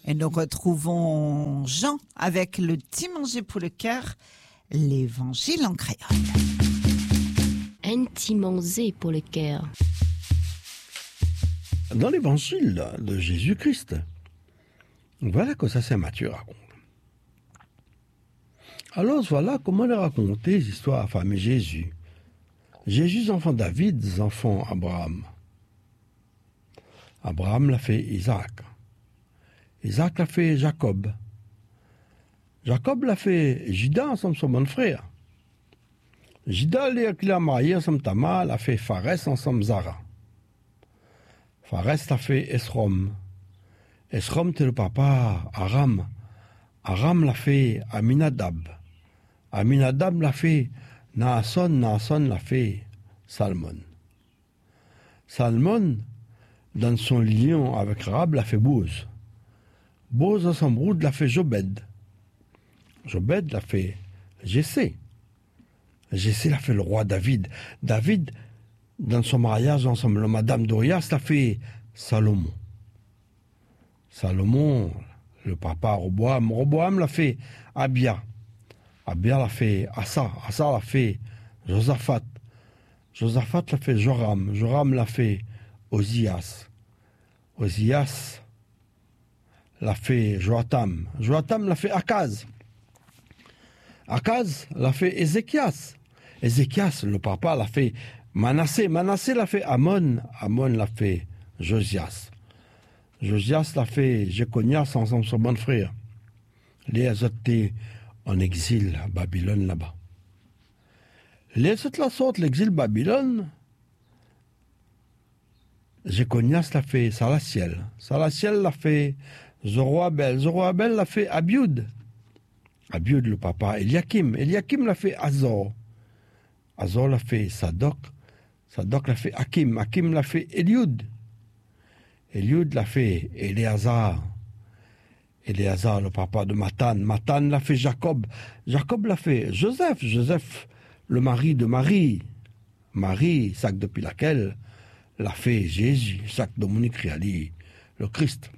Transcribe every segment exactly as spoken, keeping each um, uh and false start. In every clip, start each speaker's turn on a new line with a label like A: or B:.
A: Et nous retrouvons Jean avec le petit manger pour le cœur, l'évangile en créole.
B: Un petit manger pour le cœur.
C: Dans l'évangile de Jésus-Christ, voilà que ça Saint Matthieu raconte. Alors voilà comment il a raconté les histoires à famille Jésus. Jésus, enfant David, enfant Abraham. Abraham l'a fait Isaac. Isaac l'a fait Jacob. Jacob l'a fait Judas ensemble son bon frère. Judas, qui l'a marié ensemble Tamar, l'a fait Pharès ensemble Zara. Pharès l'a fait Esrom. Esrom, c'est le papa Aram. Aram l'a fait Aminadab. Aminadab l'a fait Naasson. Naasson l'a fait Salmon. Salmon, dans son lien avec Rahab, l'a fait Boz. Boz, dans son brood, l'a fait Jobed. Jobed l'a fait Jessé. Jessé l'a fait le roi David. David, dans son mariage ensemble, le madame d'Orias, l'a fait Salomon. Salomon, le papa Roboam. Roboam l'a fait Abia. Abia l'a fait Asa. Asa l'a fait Josaphat. Josaphat l'a fait Joram. Joram l'a fait Ozias. Ozias l'a fait Joatam. Joatam l'a fait Akaz. Akaz l'a fait Ézéchias. Ézéchias, le papa, l'a fait Manassé. Manassé l'a fait Amon. Amon l'a fait Josias. Josias l'a fait Jéconias ensemble son bon frère. Les autres étaient en exil à Babylone là-bas. Les autres la sorte l'exil Babylone. Jéconias l'a fait Salatiel. Salatiel l'a fait Zoroabel. Zoroabel l'a fait Abiud. Abiud le papa Eliakim. Eliakim l'a fait Azor. Azor l'a fait Sadok. Sadok l'a fait Hakim. Hakim l'a fait Eliud. Eliud l'a fait Éléazar. Éléazar, le papa de Matan. Matan l'a fait Jacob. Jacob l'a fait Joseph. Joseph, le mari de Marie. Marie, sac depuis laquelle l'a fait Jésus, sac de Monique Riali, le Christ.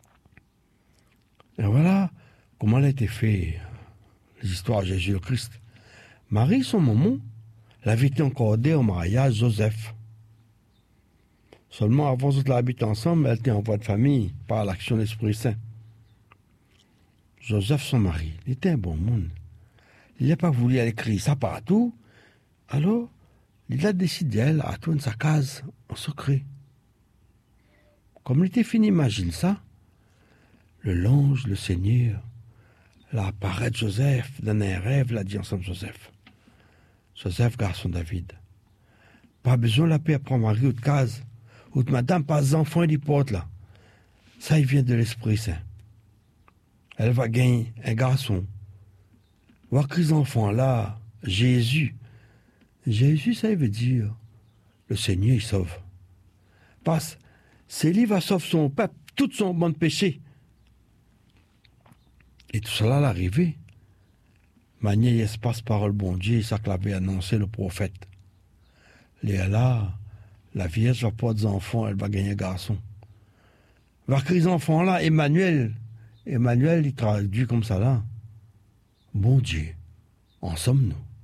C: Et voilà comment elle a été faite, l'histoire de Jésus le Christ. Marie, son maman, l'avait été accordée au mariage Joseph. Seulement avant qu'ils habitent ensemble, elle était en voie de famille par l'action de l'Esprit Saint. Joseph, son mari, il était un bon monde. Il n'a pas voulu aller écrire ça partout. Alors, il a décidé elle, à tourner sa case en secret. Comme il était fini, imagine ça. Le l'ange, le Seigneur, l'a apparaît Joseph dans un rêve, l'a dit ensemble Joseph. Joseph, garçon David. Pas besoin de la paix à prendre Marie ou de case. Ou de madame, pas d'enfant et porte là. Ça, il vient de l'Esprit Saint. Elle va gagner un garçon. Voir que les enfants là, Jésus. Jésus, ça veut dire le Seigneur, il sauve. Parce c'est lui qui va sauver son peuple, tout son bon péché. Et tout cela l'arrivée. Manier espace parole bon Dieu, ça que l'avait annoncé le prophète. Léa là, la vierge va pas des enfants, elle va gagner un garçon. Va que les enfants là, Emmanuel, Emmanuel, il traduit comme ça là. Bon Dieu, en sommes-nous.